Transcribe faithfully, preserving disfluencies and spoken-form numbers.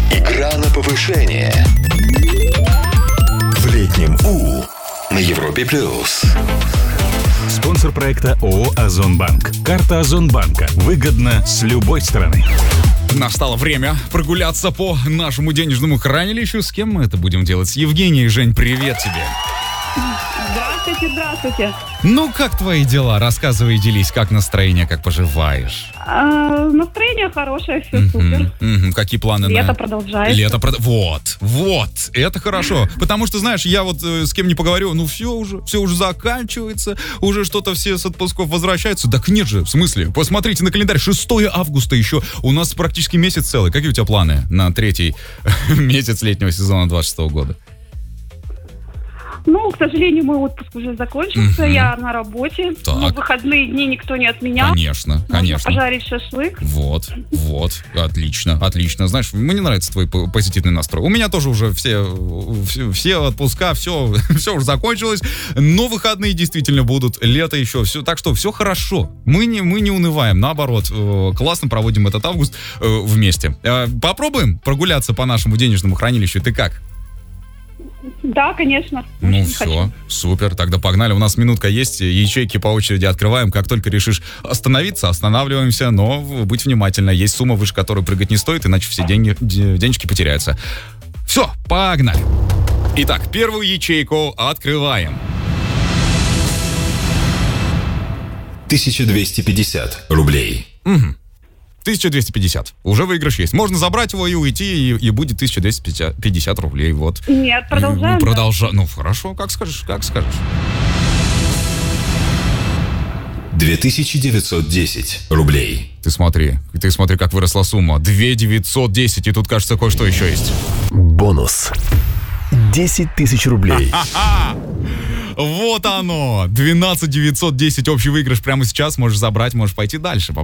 Игра на повышение. В летнем У на Европе плюс. Спонсор проекта ООО «Озонбанк». Карта Озонбанка. Выгодно с любой стороны. Настало время прогуляться по нашему денежному хранилищу. С кем мы это будем делать? С Евгенией. Жень, привет тебе. Здравствуйте, здравствуйте. Ну, как твои дела? Рассказывай, делись, как настроение, как поживаешь? А, настроение хорошее, все Мгм, супер. мгм. Какие планы Лето на... продолжается. Лето прод- Вот, вот, это хорошо. Потому что, знаешь, я вот э, с кем не поговорю, ну все уже, все уже заканчивается, уже что-то все с отпусков возвращаются. Так нет же, в смысле? Посмотрите на календарь, шестое августа еще, у нас практически месяц целый. Какие у тебя планы на третий месяц летнего сезона двадцать шестого года? Ну, к сожалению, мой отпуск уже закончился, Мгм. я на работе. Так. Но выходные дни никто не отменял. Конечно, Можно конечно. пожарить шашлык. Вот, вот, отлично, отлично. Знаешь, мне нравится твой по- позитивный настрой. У меня тоже уже все, все, все отпуска, все, все уже закончилось, но выходные действительно будут, лето еще, все, так что все хорошо. Мы не, мы не унываем, наоборот, э, классно проводим этот август э, вместе. Э, Попробуем прогуляться по нашему денежному хранилищу. Ты как? Да, конечно. Ну Очень все, хочу. супер, тогда погнали. У нас минутка есть, ячейки по очереди открываем. Как только решишь остановиться, останавливаемся, но будь внимательна. Есть сумма, выше которой прыгать не стоит, иначе все деньги, де- денежки потеряются. Все, погнали. Итак, первую ячейку открываем. тысяча двести пятьдесят рублей. тысяча двести пятьдесят. Уже выигрыш есть. Можно забрать его и уйти, и, и будет тысяча двести пятьдесят рублей. Вот. Нет, продолжаем. Продолжаем. Ну, хорошо, как скажешь, как скажешь. две тысячи девятьсот десять рублей. Ты смотри, ты смотри, как выросла сумма. две тысячи девятьсот десять, и тут, кажется, кое-что еще есть. Бонус. десять тысяч рублей. Вот оно! двенадцать тысяч девятьсот десять общий выигрыш прямо сейчас. Можешь забрать, можешь пойти дальше.